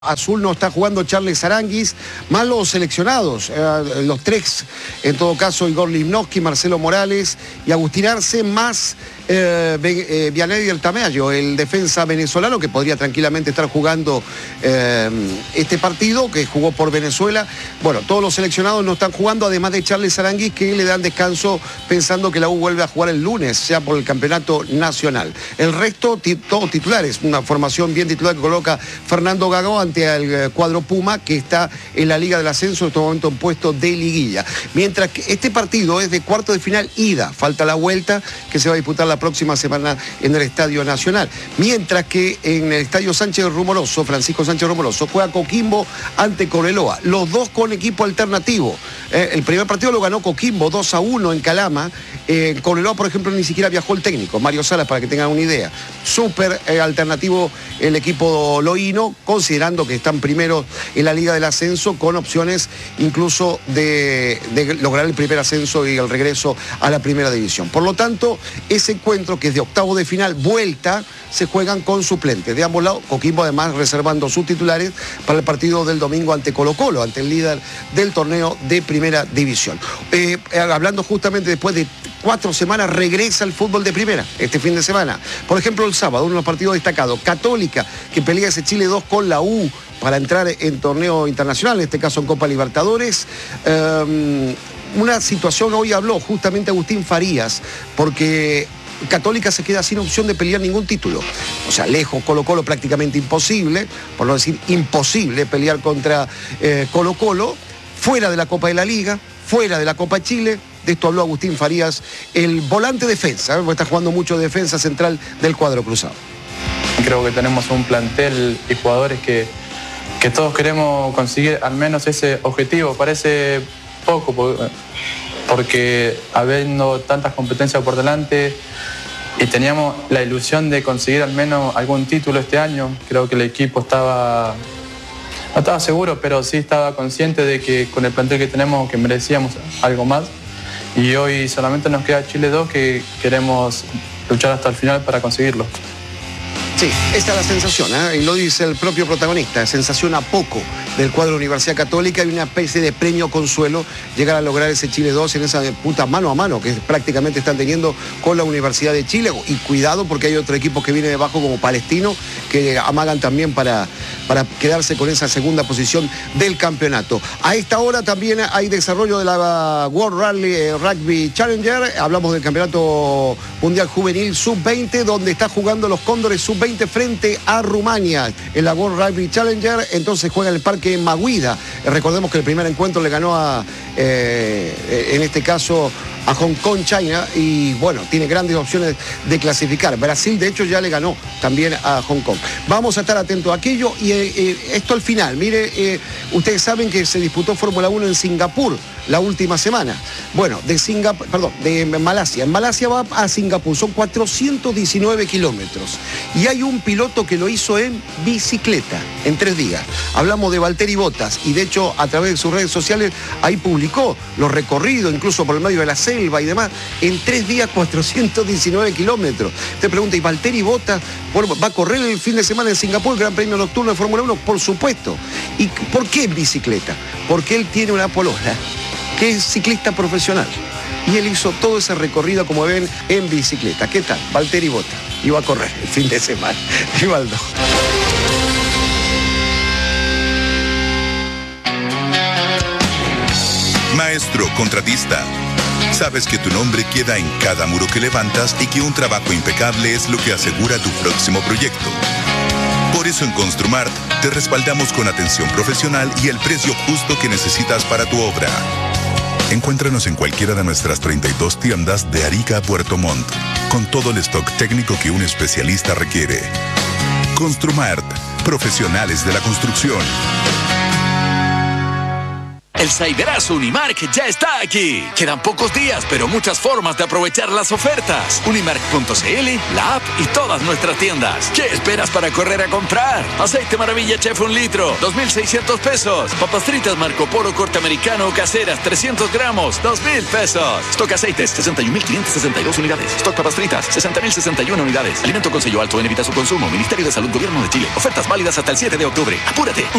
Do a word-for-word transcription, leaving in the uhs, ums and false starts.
Azul no está jugando Charles Aranguis, más los seleccionados, eh, los tres, en todo caso, Igor Limnowski, Marcelo Morales y Agustín Arce, más eh, eh, Vianey del Tamayo, el defensa venezolano que podría tranquilamente estar jugando eh, este partido, que jugó por Venezuela. Bueno, todos los seleccionados no están jugando, además de Charles Aranguis, que le dan descanso pensando que la U vuelve a jugar el lunes, ya por el campeonato nacional. El resto, todos titulares, una formación bien titular que coloca Fernando Gago ante el cuadro Puma, que está en la Liga del Ascenso en este momento en puesto de liguilla. Mientras que este partido es de cuarto de final ida, falta la vuelta que se va a disputar la próxima semana en el Estadio Nacional. Mientras que en el Estadio Sánchez Rumoroso, Francisco Sánchez Rumoroso, juega Coquimbo ante Cobreloa, los dos con equipo alternativo. Eh, el primer partido lo ganó Coquimbo dos a uno en Calama. Eh, en Cobreloa, por ejemplo, ni siquiera viajó el técnico, Mario Salas, para que tengan una idea. Súper eh, alternativo el equipo loíno, considerando que están primeros en la Liga del Ascenso, con opciones incluso de, de lograr el primer ascenso y el regreso a la primera división. Por lo tanto, ese encuentro, que es de octavo de final, vuelta, se juegan con suplentes de ambos lados. Coquimbo además reservando sus titulares para el partido del domingo ante Colo Colo, ante el líder del torneo de primera división. Eh, hablando justamente después de cuatro semanas, regresa el fútbol de primera este fin de semana. Por ejemplo, el sábado, uno de los partidos destacados, Católica, que pelea ese Chile dos con la U para entrar en torneo internacional, en este caso en Copa Libertadores. Um, una situación, hoy habló justamente Agustín Farías, porque Católica se queda sin opción de pelear ningún título. O sea, lejos Colo Colo, prácticamente imposible, por no decir imposible, pelear contra eh, Colo Colo, fuera de la Copa de la Liga, fuera de la Copa Chile. De esto habló Agustín Farías, el volante defensa, ¿eh? Porque está jugando mucho defensa central del cuadro cruzado. Creo que tenemos un plantel y jugadores que, que todos queremos conseguir al menos ese objetivo. Parece poco, porque habiendo tantas competencias por delante y teníamos la ilusión de conseguir al menos algún título este año, creo que el equipo estaba, no estaba seguro, pero sí estaba consciente de que con el plantel que tenemos que merecíamos algo más. Y hoy solamente nos queda Chile dos, que queremos luchar hasta el final para conseguirlo. Sí, esta es la sensación, ¿eh? Y lo dice el propio protagonista, sensación a poco del cuadro de Universidad Católica y una especie de premio consuelo llegar a lograr ese Chile dos en esa puta mano a mano que prácticamente están teniendo con la Universidad de Chile. Y cuidado, porque hay otro equipo que viene debajo como Palestino, que amagan también para, para quedarse con esa segunda posición del campeonato. A esta hora también hay desarrollo de la World Rally Rugby Challenger. Hablamos del Campeonato Mundial Juvenil sub veinte, donde está jugando los Cóndores sub veinte frente a Rumania en la World Rugby Challenger. Entonces juega en el Parque Maguida. Recordemos que el primer encuentro le ganó a, eh, en este caso, a Hong Kong, China, y bueno, tiene grandes opciones de clasificar. Brasil, de hecho, ya le ganó también a Hong Kong. Vamos a estar atentos a aquello y eh, eh, esto al final. Mire, eh, ustedes saben que se disputó Fórmula uno en Singapur la última semana. Bueno, de Singapur, perdón, de Malasia. En Malasia va a Singapur, son cuatrocientos diecinueve kilómetros. Y hay un piloto que lo hizo en bicicleta, en tres días. Hablamos de Valtteri Bottas, y de hecho, a través de sus redes sociales, ahí publicó los recorridos, incluso por el medio de la selva y demás, en tres días, cuatrocientos diecinueve kilómetros. Te pregunta, ¿y Valtteri Bottas va a correr el fin de semana en Singapur, el Gran Premio Nocturno de Fórmula uno? Por supuesto. ¿Y por qué en bicicleta? Porque él tiene una polola que es ciclista profesional. Y él hizo todo ese recorrido, como ven, en bicicleta. ¿Qué tal? Valtteri Bottas iba a correr el fin de semana. Rivaldo. Maestro contratista, sabes que tu nombre queda en cada muro que levantas y que un trabajo impecable es lo que asegura tu próximo proyecto. Por eso en Construmart te respaldamos con atención profesional y el precio justo que necesitas para tu obra. Encuéntranos en cualquiera de nuestras treinta y dos tiendas de Arica a Puerto Montt, con todo el stock técnico que un especialista requiere. Construmart, profesionales de la construcción. El Cyberazo Unimark ya está aquí. Quedan pocos días, pero muchas formas de aprovechar las ofertas. Unimark punto c l, la app y todas nuestras tiendas. ¿Qué esperas para correr a comprar? Aceite Maravilla Chef un litro, dos mil seiscientos pesos. Papas fritas Marco Polo corte americano o caseras, trescientos gramos, dos mil pesos. Stock aceites, sesenta y un mil quinientas sesenta y dos unidades. Stock papas fritas, sesenta mil sesenta y una unidades. Alimento con sello alto en evita su consumo. Ministerio de Salud, Gobierno de Chile. Ofertas válidas hasta el siete de octubre. ¡Apúrate!